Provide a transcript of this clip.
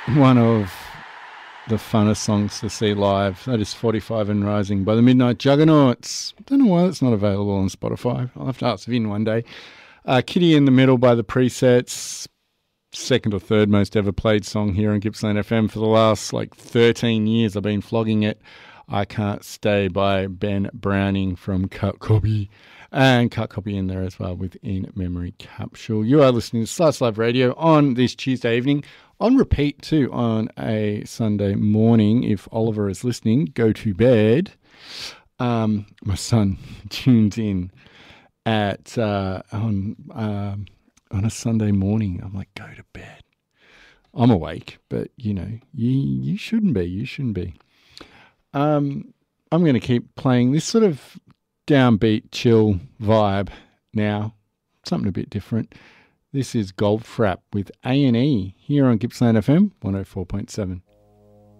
one of the funnest songs to see live. That is 45 and Rising by the Midnight Juggernauts. Don't know why it's not available on Spotify. I'll have to ask Vin one day. Kitty in the Middle by the Presets. Second or third most ever played song here on Gippsland FM for the last 13 years. I've been flogging it. I Can't Stay by Ben Browning from Cut Copy. And Cut Copy in there as well with In Memory Capsule. You are listening to Slice Live Radio on this Tuesday evening. On repeat too on a Sunday morning. If Oliver is listening, go to bed. My son tunes in at on a Sunday morning. I'm like, go to bed. I'm awake, but you shouldn't be. You shouldn't be. I'm going to keep playing this sort of downbeat, chill vibe now. Something a bit different. This is Goldfrapp with A&E here on Gippsland FM 104.7.